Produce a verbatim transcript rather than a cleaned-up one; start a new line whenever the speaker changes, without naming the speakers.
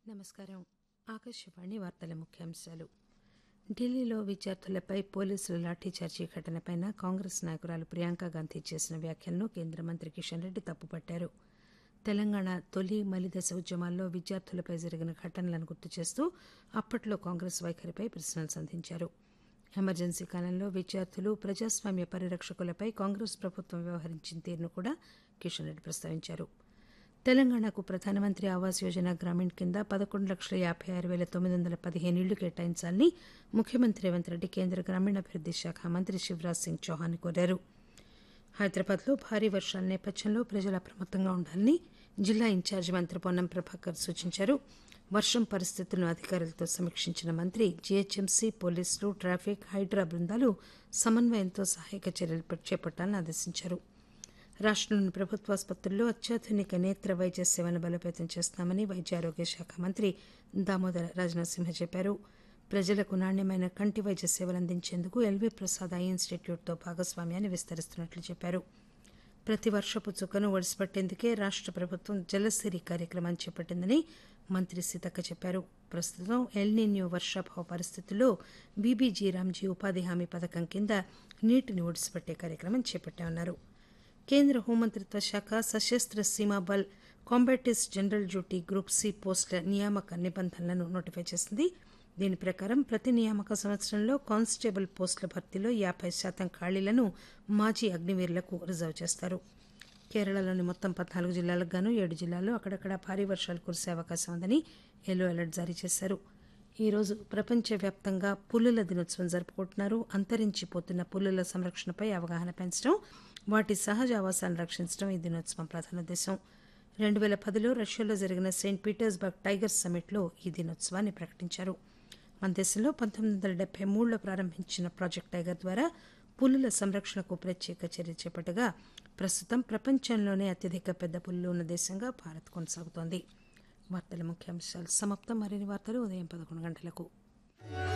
నమస్కారం. ఆకాశవాణి వార్తల ముఖ్యాంశాలు. ఢిల్లీలో విద్యార్థులపై పోలీసుల లాఠీచార్జీ ఘటనపై కాంగ్రెస్ నాయకురాలు ప్రియాంక గాంధీ చేసిన వ్యాఖ్యలను కేంద్ర మంత్రి కిషన్ రెడ్డి తప్పుపట్టారు. తెలంగాణ తొలి మలిదశ ఉద్యమాల్లో విద్యార్థులపై జరిగిన ఘటనలను గుర్తు చేస్తూ అప్పట్లో కాంగ్రెస్ వైఖరిపై ప్రశ్నలు సంధించారు. ఎమర్జెన్సీ కాలంలో విద్యార్థులు ప్రజాస్వామ్య పరిరక్షకులపై కాంగ్రెస్ ప్రభుత్వం వ్యవహరించిన తీరును కూడా కిషన్ రెడ్డి ప్రస్తావించారు. తెలంగాణకు ప్రధానమంత్రి ఆవాస్ యోజన గ్రామీణ్ కింద పదకొండు లక్షల యాబై ఆరు పేల తొమ్మిది వందల పదిహేను ఇళ్లు కేటాయించాలని ముఖ్యమంత్రి రేవంత్ రెడ్డి కేంద్ర గ్రామీణాభివృద్ది శాఖ మంత్రి శివరాజ్ సింగ్ చౌహాన్ కోరారు. హైదరాబాద్లో భారీ వర్షాల నేపథ్యంలో ప్రజలు అప్రమత్తంగా ఉండాలని జిల్లా ఇన్ఛార్జి మంత్రి పొన్నం ప్రభాకర్ సూచించారు. వర్షం పరిస్థితులను అధికారులతో సమీక్షించిన మంత్రి జీహెచ్ఎంసీ పోలీసులు ట్రాఫిక్ హైడ్రా బృందాలు సమన్వయంతో సహాయక చర్యలు చేపట్టాలని ఆదేశించారు. రాష్టంలోని ప్రభుత్వాసుపత్రుల్లో అత్యాధునిక నేత్ర వైద్య సేవలను బలోపేతం చేస్తున్నామని వైద్య ఆరోగ్య శాఖ మంత్రి దామోదర రాజనరసింహ చెప్పారు. ప్రజలకు నాణ్యమైన కంటి వైద్య సేవలు అందించేందుకు ఎల్వీ ప్రసాద్ ఐ ఇన్స్టిట్యూట్తో భాగస్వామ్యాన్ని విస్తరిస్తున్నట్లు చెప్పారు. ప్రతి వర్షపు చుక్కను ఒడిసిపట్టేందుకే రాష్ట ప్రభుత్వం జలసిరి కార్యక్రమాన్ని చేపట్టిందని మంత్రి సీతక్క చెప్పారు. ప్రస్తుతం ఎల్నిన్యో వర్షాభావ పరిస్థితుల్లో బీబీజీ రామ్జీ ఉపాధి హామీ పథకం కింద నీటిని ఒడిసిపట్టే కార్యక్రమం చేపట్టామన్నారు. కేంద్ర హోంమంత్రిత్వ శాఖ సశస్త్ర సీమా బల్ కాంబాటిస్ జనరల్ డ్యూటీ గ్రూప్ సి పోస్టుల నియామక నిబంధనలను నోటిఫై చేసింది. దీని ప్రకారం ప్రతి నియామక సంవత్సరంలో కానిస్టేబుల్ పోస్టుల భర్తీలో యాబై శాతం ఖాళీలను మాజీ అగ్నివీరులకు రిజర్వ్ చేస్తారు. కేరళలోని మొత్తం పద్నాలుగు జిల్లాలకు గాను ఏడు జిల్లాల్లో అక్కడక్కడ భారీ వర్షాలు కురిసే అవకాశం ఉందని ఎల్లో అలర్ట్ జారీ చేశారు. ఈ రోజు ప్రపంచవ్యాప్తంగా పులుల దినోత్సవం జరుపుకుంటున్నారు. అంతరించిపోతున్న పులుల సంరక్షణపై అవగాహన పెంచడం, వాటి సహజ ఆవాసాలను రక్షించడం ఈ దినోత్సవం ప్రధాన ఉద్దేశం. రెండు పేల పదిలో రష్యాలో జరిగిన సెయింట్ పీటర్స్బర్గ్ టైగర్ సమ్మిట్లో ఈ దినోత్సవాన్ని ప్రకటించారు. మన దేశంలో పంతొమ్మిది వందల డెబ్బై మూడులో ప్రారంభించిన ప్రాజెక్ట్ టైగర్ ద్వారా పులుల సంరక్షణకు ప్రత్యేక చర్య చేపట్టగా ప్రస్తుతం ప్రపంచంలోనే అత్యధిక పెద్ద పులులు ఉన్న దేశంగా భారత్ కొనసాగుతోంది. వార్తల ముఖ్యాంశాలు సమాప్తం. మరిన్ని వార్తలు ఉదయం పదకొండు గంటలకు.